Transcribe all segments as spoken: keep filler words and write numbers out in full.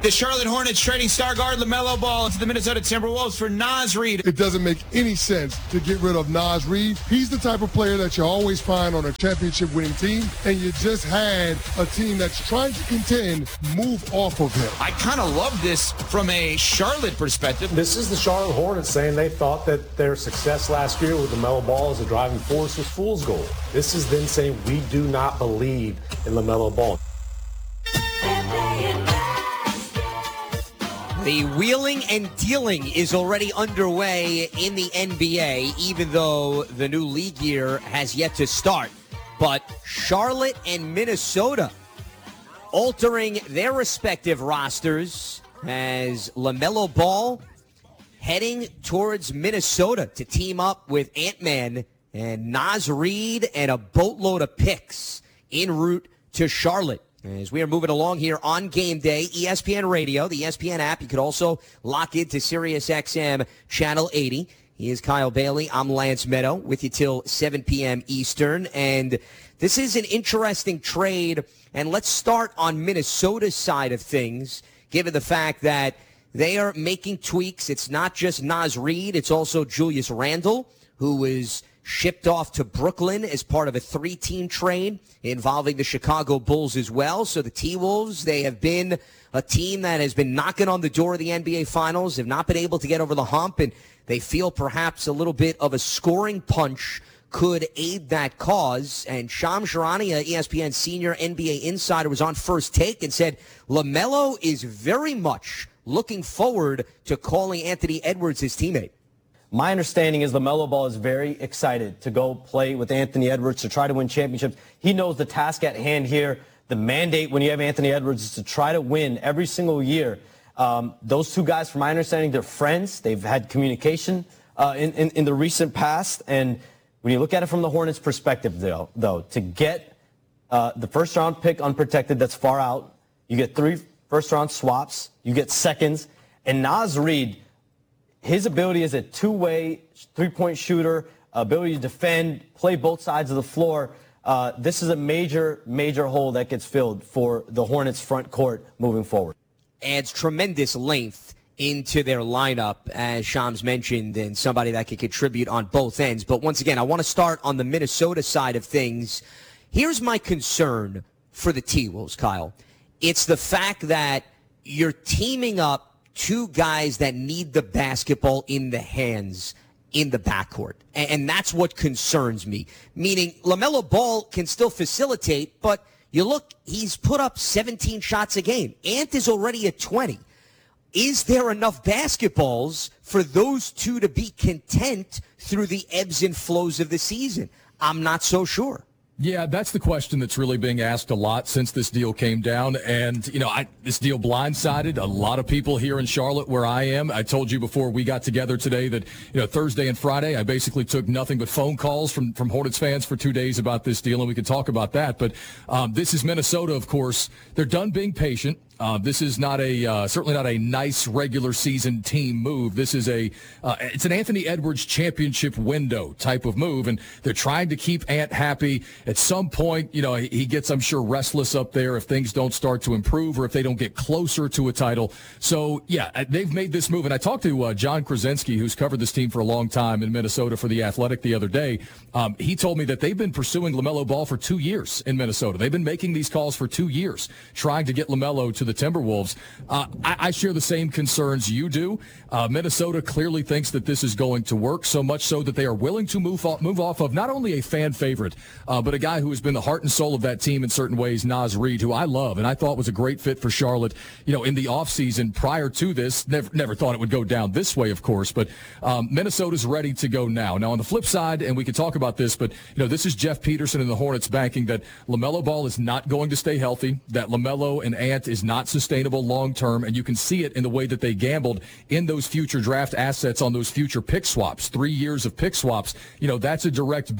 The Charlotte Hornets trading star guard LaMelo Ball to the Minnesota Timberwolves for Naz Reid. It doesn't make any sense to get rid of Naz Reid. He's the type of player that you always find on a championship-winning team, and you just had a team that's trying to contend move off of him. I kind of love this from a Charlotte perspective. This is the Charlotte Hornets saying they thought that their success last year with LaMelo Ball as a driving force was fool's gold. This is them saying we do not believe in LaMelo Ball. The wheeling and dealing is already underway in the N B A, even though the new league year has yet to start. But Charlotte and Minnesota altering their respective rosters as LaMelo Ball heading towards Minnesota to team up with Ant-Man and Naz Reid and a boatload of picks en route to Charlotte. As we are moving along here on Game Day, E S P N Radio, the E S P N app. You could also lock into SiriusXM Channel eighty. He is Kyle Bailey. I'm Lance Meadow with you till seven p.m. Eastern. And this is an interesting trade. And let's start on Minnesota's side of things, given the fact that they are making tweaks. It's not just Naz Reid. It's also Julius Randle, who is shipped off to Brooklyn as part of a three-team trade involving the Chicago Bulls as well. So the T-Wolves, they have been a team that has been knocking on the door of the N B A Finals, have not been able to get over the hump, and they feel perhaps a little bit of a scoring punch could aid that cause. And Shams Charania, E S P N senior N B A insider, was on First Take and said LaMelo is very much looking forward to calling Anthony Edwards his teammate. My understanding is LaMelo Ball is very excited to go play with Anthony Edwards to try to win championships. He knows the task at hand here. The mandate when you have Anthony Edwards is to try to win every single year. Um, those two guys, from my understanding, they're friends. They've had communication uh, in, in, in the recent past. And when you look at it from the Hornets' perspective, though, though to get uh, the first-round pick unprotected that's far out, you get three first-round swaps, you get seconds, and Naz Reid, his ability as a two-way three-point shooter, ability to defend, play both sides of the floor, uh, this is a major, major hole that gets filled for the Hornets' front court moving forward. Adds tremendous length into their lineup, as Shams mentioned, and somebody that can contribute on both ends. But once again, I want to start on the Minnesota side of things. Here's my concern for the T-Wolves, Kyle. It's the fact that you're teaming up two guys that need the basketball in the hands in the backcourt. And that's what concerns me. Meaning LaMelo Ball can still facilitate, but you look, he's put up seventeen shots a game. Ant is already at twenty. Is there enough basketballs for those two to be content through the ebbs and flows of the season? I'm not so sure. Yeah, that's the question that's really being asked a lot since this deal came down. And, you know, I, this deal blindsided a lot of people here in Charlotte where I am. I told you before we got together today that, you know, Thursday and Friday, I basically took nothing but phone calls from, from Hornets fans for two days about this deal, and we can talk about that. But um, this is Minnesota, of course. They're done being patient. Uh, this is not a uh, certainly not a nice regular season team move. This is a uh, it's an Anthony Edwards championship window type of move, and they're trying to keep Ant happy. At some point, you know, he, he gets, I'm sure, restless up there if things don't start to improve or if they don't get closer to a title. So yeah, they've made this move, and I talked to uh, John Krasinski, who's covered this team for a long time in Minnesota for The Athletic the other day. Um, he told me that they've been pursuing LaMelo Ball for two years in Minnesota. They've been making these calls for two years, trying to get LaMelo to the Timberwolves. Uh, I, I share the same concerns you do. Uh, Minnesota clearly thinks that this is going to work, so much so that they are willing to move off, move off of not only a fan favorite, uh, but a guy who has been the heart and soul of that team in certain ways, Naz Reid, who I love and I thought was a great fit for Charlotte. You know, in the offseason prior to this, never, never thought it would go down this way, of course, but um, Minnesota's ready to go now. Now, on the flip side, and we can talk about this, but, you know, this is Jeff Peterson and the Hornets banking that LaMelo Ball is not going to stay healthy, that LaMelo and Ant is not sustainable long-term, and you can see it in the way that they gambled in those future draft assets on those future pick swaps, three years of pick swaps. You know, that's a direct bet.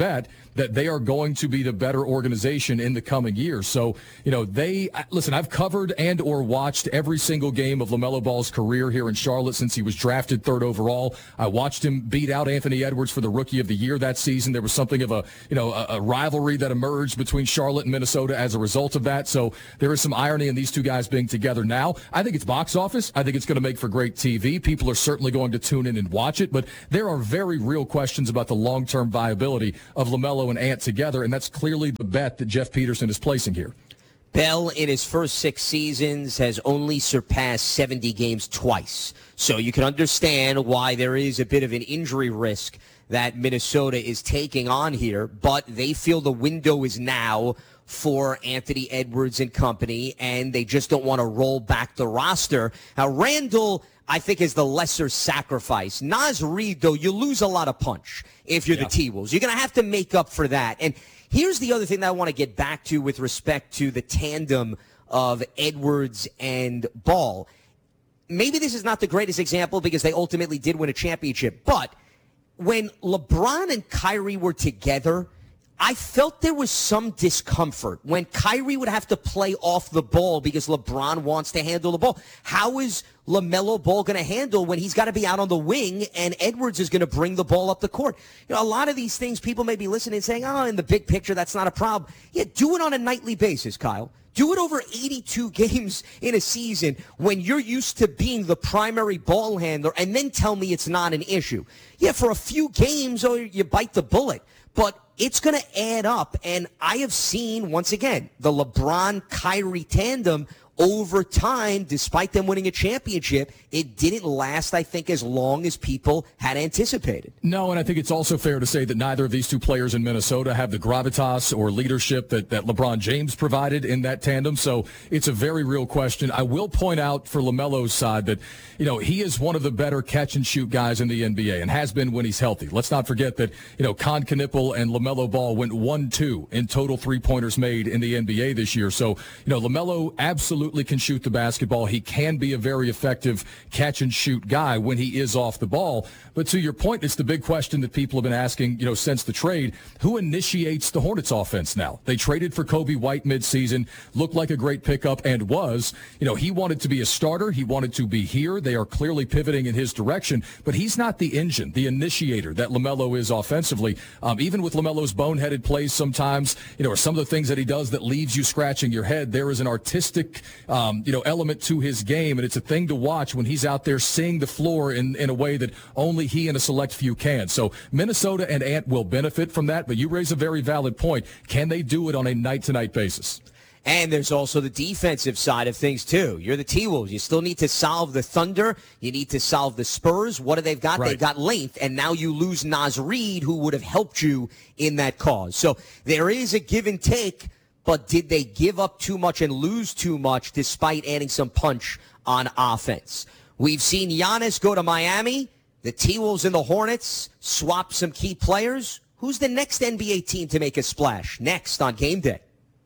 that they are going to be the better organization in the coming years. So, you know, they listen, I've covered and or watched every single game of LaMelo Ball's career here in Charlotte since he was drafted third overall. I watched him beat out Anthony Edwards for the Rookie of the Year that season. There was something of a, you know, a, a rivalry that emerged between Charlotte and Minnesota as a result of that. So there is some irony in these two guys being together now. I think it's box office. I think it's going to make for great T V. People are certainly going to tune in and watch it, but there are very real questions about the long-term viability of LaMelo and Ant together, and that's clearly the bet that Jeff Peterson is placing here. Bell, in his first six seasons, has only surpassed seventy games twice. So you can understand why there is a bit of an injury risk that Minnesota is taking on here, but they feel the window is now for Anthony Edwards and company, and they just don't want to roll back the roster. Now, Randall, I think, is the lesser sacrifice. Naz Reid, though, you lose a lot of punch if you're yeah. the T-Wolves. You're going to have to make up for that. And here's the other thing that I want to get back to with respect to the tandem of Edwards and Ball. Maybe this is not the greatest example because they ultimately did win a championship, but when LeBron and Kyrie were together, I felt there was some discomfort when Kyrie would have to play off the ball because LeBron wants to handle the ball. How is LaMelo Ball going to handle when he's got to be out on the wing and Edwards is going to bring the ball up the court? You know, a lot of these things people may be listening and saying, oh, in the big picture, that's not a problem. Yeah, do it on a nightly basis, Kyle. Do it over eighty-two games in a season when you're used to being the primary ball handler, and then tell me it's not an issue. Yeah, for a few games, or you bite the bullet. But it's going to add up, and I have seen, once again, the LeBron-Kyrie tandem over time, despite them winning a championship, it didn't last, I think, as long as people had anticipated. No, and I think it's also fair to say that neither of these two players in Minnesota have the gravitas or leadership that, that LeBron James provided in that tandem, so it's a very real question. I will point out for LaMelo's side that, you know, he is one of the better catch-and-shoot guys in the N B A and has been when he's healthy. Let's not forget that, you know, Con Knipple and LaMelo Ball went one two in total three-pointers made in the N B A this year, so, you know, LaMelo absolutely can shoot the basketball. He can be a very effective catch-and-shoot guy when he is off the ball. But to your point, it's the big question that people have been asking, you know, since the trade. Who initiates the Hornets offense now? They traded for Kobe White midseason, looked like a great pickup and was. You know, he wanted to be a starter. He wanted to be here. They are clearly pivoting in his direction, but he's not the engine, the initiator that LaMelo is offensively. Um, even with LaMelo's boneheaded plays sometimes, you know, or some of the things that he does that leaves you scratching your head, there is an artistic Um, you know, element to his game, and it's a thing to watch when he's out there seeing the floor in, in a way that only he and a select few can. So Minnesota and Ant will benefit from that, but you raise a very valid point. Can they do it on a night-to-night basis? And there's also the defensive side of things, too. You're the T-Wolves. You still need to solve the Thunder. You need to solve the Spurs. What do they've got? Right. They've got length, and now you lose Naz Reid, who would have helped you in that cause. So there is a give and take. But did they give up too much and lose too much despite adding some punch on offense? We've seen Giannis go to Miami. The T-Wolves and the Hornets swap some key players. Who's the next N B A team to make a splash? Next on Game Day.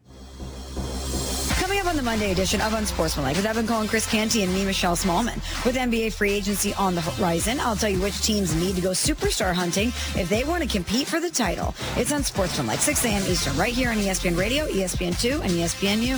Coming up on the Monday edition of Unsportsmanlike with Evan Cohen, Chris Canty, and me, Michelle Smallman. With N B A free agency on the horizon, I'll tell you which teams need to go superstar hunting if they want to compete for the title. It's Unsportsmanlike, six a.m. Eastern, right here on E S P N Radio, E S P N two, and E S P N U.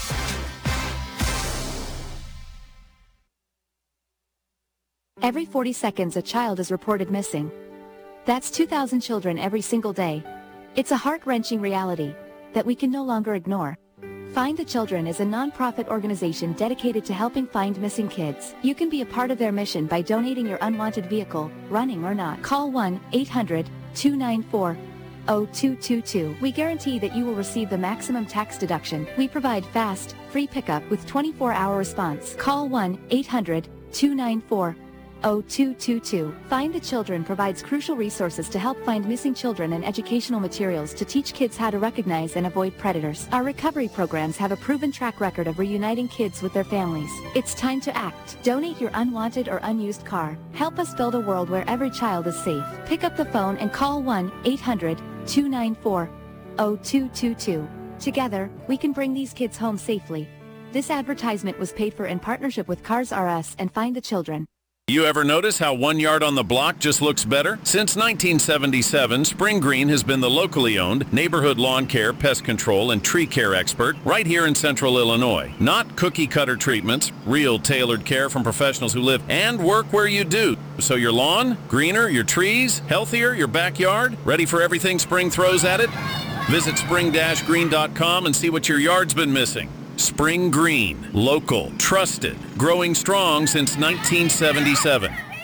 Every forty seconds, a child is reported missing. That's two thousand children every single day. It's a heart-wrenching reality that we can no longer ignore. Find the Children is a non-profit organization dedicated to helping find missing kids. You can be a part of their mission by donating your unwanted vehicle, running or not. Call one eight hundred two nine four zero two two two. We guarantee that you will receive the maximum tax deduction. We provide fast, free pickup with twenty-four hour response. Call one eight hundred two nine four zero two two two. Find the Children provides crucial resources to help find missing children and educational materials to teach kids how to recognize and avoid predators. Our recovery programs have a proven track record of reuniting kids with their families. It's time to act. Donate your unwanted or unused car. Help us build a world where every child is safe. Pick up the phone and call one eight hundred two nine four zero two two two. Together, we can bring these kids home safely. This advertisement was paid for in partnership with Cars R Us and Find the Children. You ever notice how one yard on the block just looks better? Since nineteen seventy-seven, Spring Green has been the locally owned neighborhood lawn care, pest control, and tree care expert right here in central Illinois. Not cookie-cutter treatments, real tailored care from professionals who live and work where you do. So your lawn, greener, your trees, healthier, your backyard, ready for everything spring throws at it? Visit spring dash green dot com and see what your yard's been missing. Spring Green, local, trusted, growing strong since nineteen seventy-seven.